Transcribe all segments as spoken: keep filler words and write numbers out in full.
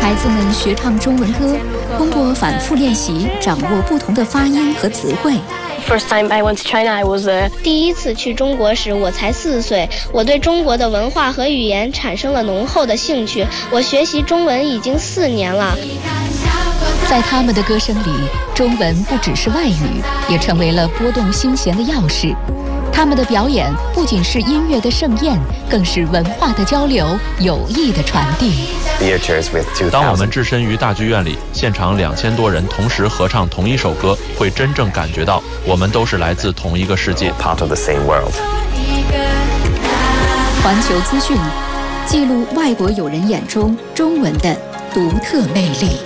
孩子们学唱中文歌，通过反复练习，掌握不同的发音和词汇。 First time I went to China, I was a... 第一次去中国时，我才四岁，我对中国的文化和语言产生了浓厚的兴趣。我学习中文已经四年了。 在他们的歌声里，中文不只是外语，也成为了拨动心弦的钥匙。他们的表演不仅是音乐的盛宴，更是文化的交流、友谊的传递。 当我们置身于大剧院里，现场两千多人同时合唱同一首歌，会真正感觉到我们都是来自同一个世界。 Part of the same world. 环球资讯记录外国友人眼中中文的独特魅力。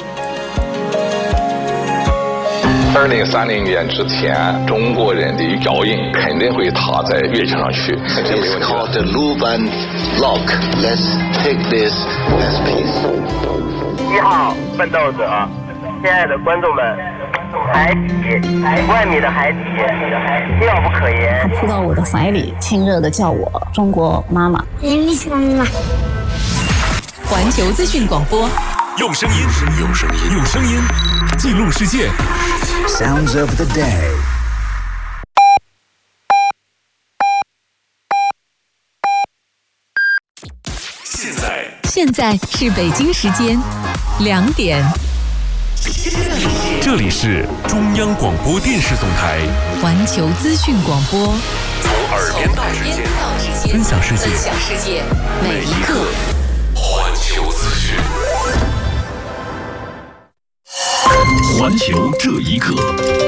二零三零年之前，中国人的脚印肯定会踏在乐器上去。 It's called the Luban Lock. Let's take this as peace. 一号奋斗者，亲爱的观众们，海底，外面的海底，妙不可言。 他扑到我的怀里，亲热地叫我中国妈妈。 妈妈。环球资讯广播， 用声音，用声音，用声音记录世界。 Sounds of the day. 现在， 现在是北京时间两点。 这里是中央广播电视总台环球资讯广播， 从耳边到指尖，分享世界， 分享世界，每一刻。 环球资讯。环球这一刻，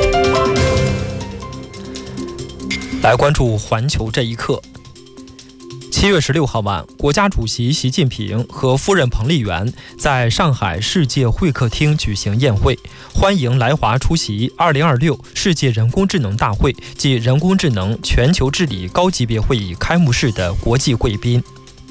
来关注环球这一刻。七月十六号晚，国家主席习近平和夫人彭丽媛在上海世界会客厅举行宴会，欢迎来华出席二零二六世界人工智能大会暨人工智能全球治理高级别会议开幕式的国际贵宾。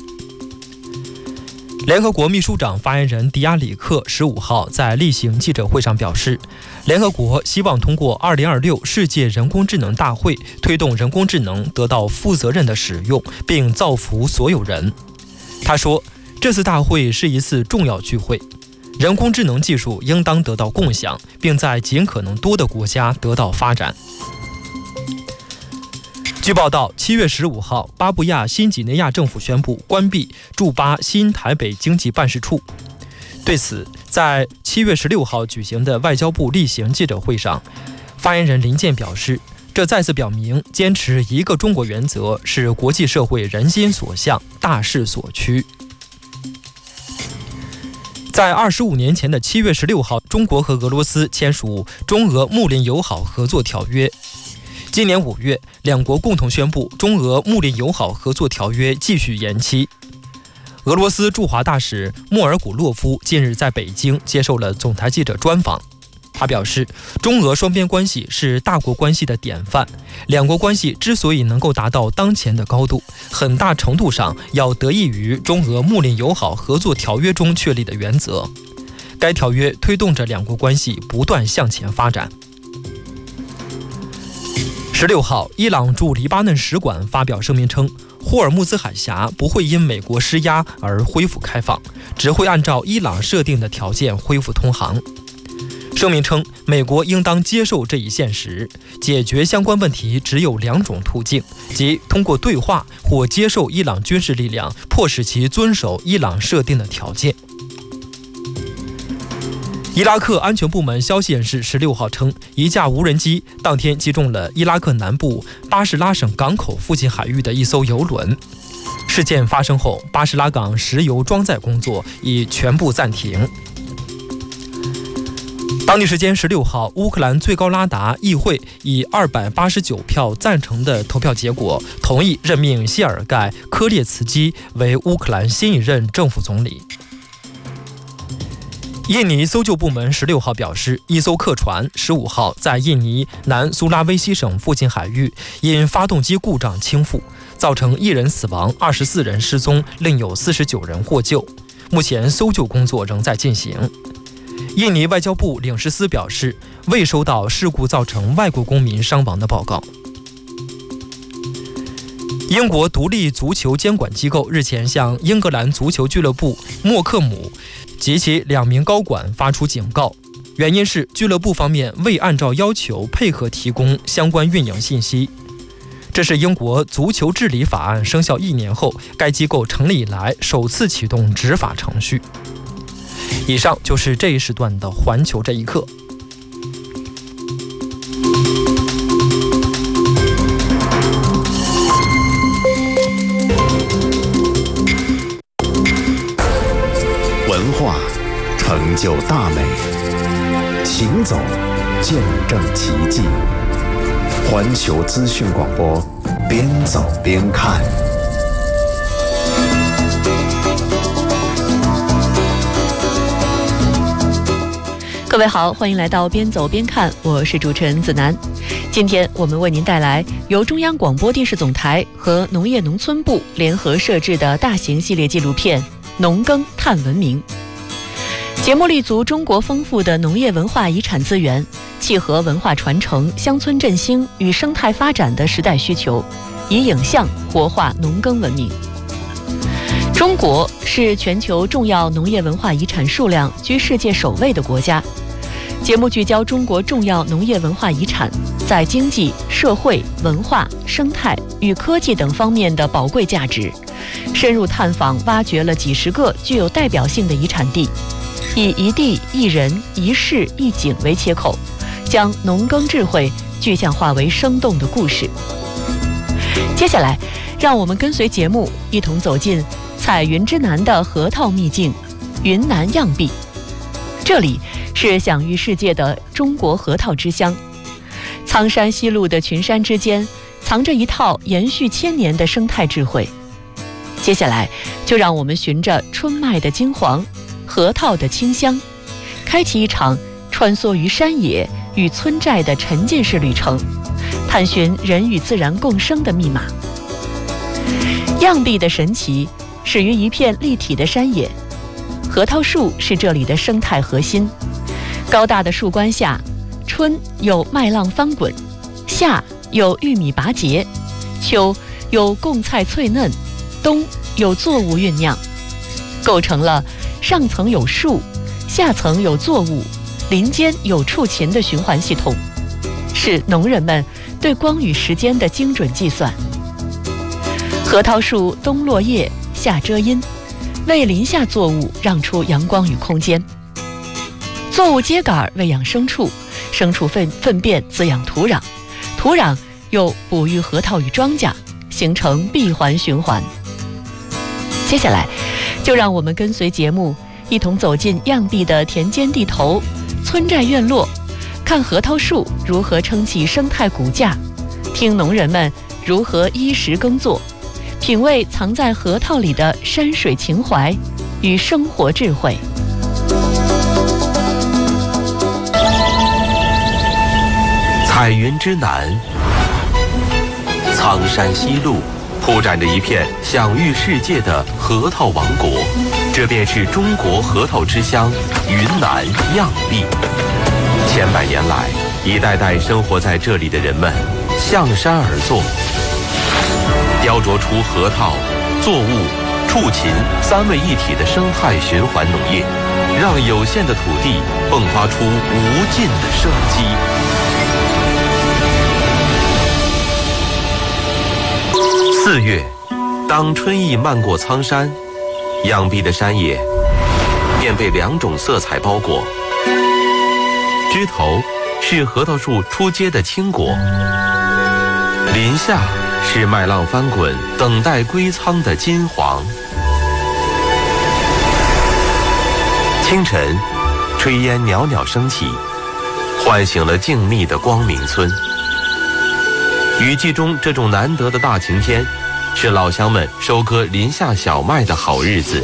联合国秘书长发言人迪亚里克十五号在例行记者会上表示，联合国希望通过二零二六世界人工智能大会推动人工智能得到负责任的使用，并造福所有人。他说，这次大会是一次重要聚会，人工智能技术应当得到共享，并在尽可能多的国家得到发展。据报道，七月十五号，巴布亚新几内亚政府宣布关闭驻巴新台北经济办事处。对此，在七月十六号举行的外交部例行记者会上，发言人林健表示，这再次表明坚持一个中国原则是国际社会人心所向、大势所趋。在二十五年前的七月十六号，中国和俄罗斯签署中俄睦邻友好合作条约。今年五月，两国共同宣布中俄睦邻友好合作条约继续延期。俄罗斯驻华大使莫尔古洛夫近日在北京接受了总台记者专访，他表示，中俄双边关系是大国关系的典范，两国关系之所以能够达到当前的高度，很大程度上要得益于中俄睦邻友好合作条约中确立的原则。该条约推动着两国关系不断向前发展。十六号，伊朗驻黎巴嫩使馆发表声明称，霍尔木兹海峡不会因美国施压而恢复开放，只会按照伊朗设定的条件恢复通航。声明称，美国应当接受这一现实，解决相关问题只有两种途径，即通过对话或接受伊朗军事力量，迫使其遵守伊朗设定的条件。伊拉克安全部门消息人士十六号称，一架无人机当天击中了伊拉克南部巴士拉省港口附近海域的一艘油轮。事件发生后，巴士拉港石油装载工作已全部暂停。当地时间十六号，乌克兰最高拉达议会以二百八十九票赞成的投票结果，同意任命谢尔盖·科列茨基为乌克兰新一任政府总理。印尼搜救部门十六号表示，一艘客船十五号在印尼南苏拉威西省附近海域因发动机故障倾覆，造成一人死亡，二十四人失踪，另有四十九人获救。目前搜救工作仍在进行。印尼外交部领事司表示，未收到事故造成外国公民伤亡的报告。英国独立足球监管机构日前向英格兰足球俱乐部莫克姆及其两名高管发出警告，原因是俱乐部方面未按照要求配合提供相关运营信息。这是英国足球治理法案生效一年后，该机构成立以来首次启动执法程序。以上就是这一时段的环球这一刻。 文化成就大美，行走见证奇迹。环球资讯广播，边走边看。 各位好，欢迎来到边走边看，我是主持人子楠。今天我们为您带来由中央广播电视总台和农业农村部联合摄制的大型系列纪录片《农耕探文明》。节目立足中国丰富的农业文化遗产资源，契合文化传承、乡村振兴与生态发展的时代需求，以影像活化农耕文明。中国是全球重要农业文化遗产数量居世界首位的国家。节目聚焦中国重要农业文化遗产在经济、社会、文化、生态与科技等方面的宝贵价值，深入探访挖掘了几十个具有代表性的遗产地，以一地一人一事一景为切口，将农耕智慧具象化为生动的故事。接下来让我们跟随节目一同走进彩云之南的核桃秘境云南漾濞。这里是享誉世界的中国核桃之乡，苍山西路的群山之间藏着一套延续千年的生态智慧。接下来就让我们循着春麦的金黄，核桃的清香，开启一场穿梭于山野与村寨的沉浸式旅程，探寻人与自然共生的密码。漾濞的神奇始于一片立体的山野，核桃树是这里的生态核心。高大的树冠下，春有麦浪翻滚，夏有玉米拔节，秋有贡菜脆嫩，冬有作物酝酿，构成了上层有树，下层有作物，林间有畜禽的循环系统，是农人们对光与时间的精准计算。核桃树冬落叶，夏遮阴，为林下作物让出阳光与空间。作物秸秆喂养牲畜，牲畜粪粪便滋养土壤，土壤又哺育核桃与庄稼，形成闭环循环。接下来就让我们跟随节目一同走进漾濞的田间地头、村寨院落，看核桃树如何撑起生态骨架，听农人们如何衣食耕作，品味藏在核桃里的山水情怀与生活智慧。 彩云之南，苍山西路铺展着一片享誉世界的核桃王国，这便是中国核桃之乡云南漾濞。千百年来，一代代生活在这里的人们向山而作，雕琢出核桃、作物、畜禽三位一体的生态循环农业，让有限的土地迸发出无尽的生机。四月，当春意漫过苍山，漾濞的山野便被两种色彩包裹。枝头是核桃树出结的青果，林下是麦浪翻滚等待归仓的金黄。清晨，炊烟袅袅升起，唤醒了静谧的光明村。雨季中这种难得的大晴天，是老乡们收割林下小麦的好日子。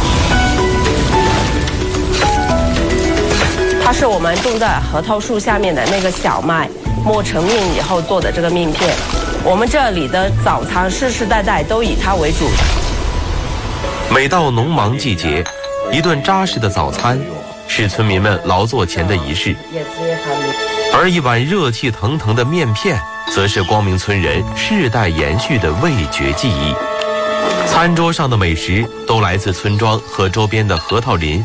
它是我们种在核桃树下面的那个小麦磨成面以后做的这个面片，我们这里的早餐世世代代都以它为主。 每到农忙季节，一顿扎实的早餐是村民们劳作前的仪式，而一碗热气腾腾的面片则是光明村人世代延续的味觉记忆。餐桌上的美食都来自村庄和周边的核桃林